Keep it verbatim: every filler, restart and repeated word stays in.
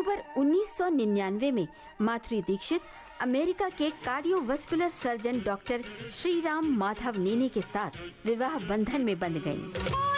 अक्टूबर उन्नीस सौ निन्यानवे में माधुरी दीक्षित अमेरिका के cardiovascular surgeon doctor Shriram Madhav नीने के साथ विवाह बंधन में बंध गईं।